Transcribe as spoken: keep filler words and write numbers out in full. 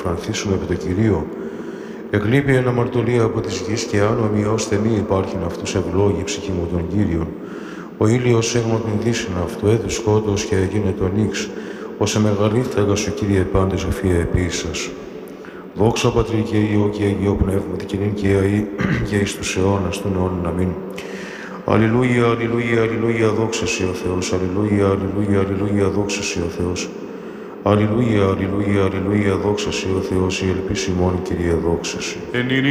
επιφανθήσουμε επί το Κυρίο. Εκλείπει εν αμαρτωλία από της γης και άνομοι ως στενή υπάρχειν αυτούς ευλόγη ψυχή μου των Κύριων. Ο ήλιος έγμα την δύσιν αυτού έδου σκότος και έγινε τον ίξ, ως εμεγαλήθαγα σου Κύριε πάντε σοφία επίσης. Δόξα Πατρί και Υιό και Αγιό Πνεύματι και νυν και αεί και εις τους αιώνας των αιώνων. Αμήν. Αλληλούια, αλληλούια, αλληλούια, δόξα Συ ο Θεός. Αλληλούια, αλληλούια, αλληλούια, δόξα Συ ο Θεός. Αλληλούια, αλληλούια, αλληλούια, δόξα Συ ο Θεός. Η ελπίση μόνο Κυρία, δόξα Συ.